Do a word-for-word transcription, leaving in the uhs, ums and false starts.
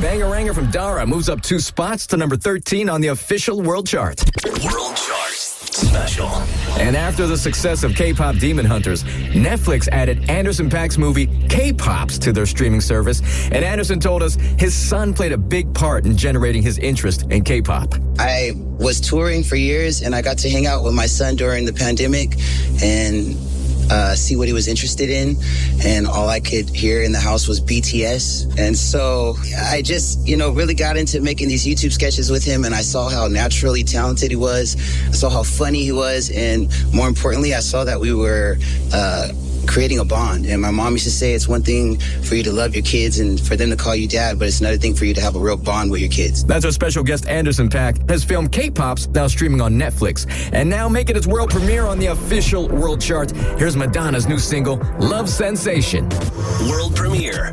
Bangeranger from Dara moves up two spots to number thirteen on the official world chart. World Chart Special. And after the success of K-pop Demon Hunters, Netflix added Anderson .Paak's movie K-Pops to their streaming service. And Anderson told us his son played a big part in generating his interest in K-pop. I was touring for years, and I got to hang out with my son during the pandemic and uh, see what he was interested in. And all I could hear in the house was B T S. And so I just, you know, really got into making these YouTube sketches with him, and I saw how naturally talented he was. I saw how funny he was. And more importantly, I saw that we were uh, creating a bond. And my mom used to say it's one thing for you to love your kids and for them to call you dad, but it's another thing for you to have a real bond with your kids. That's our special guest, Anderson .Paak, has filmed K-Pops, now streaming on Netflix, and now making its world premiere on the official world chart. Here's Madonna's new single, Love Sensation. World premiere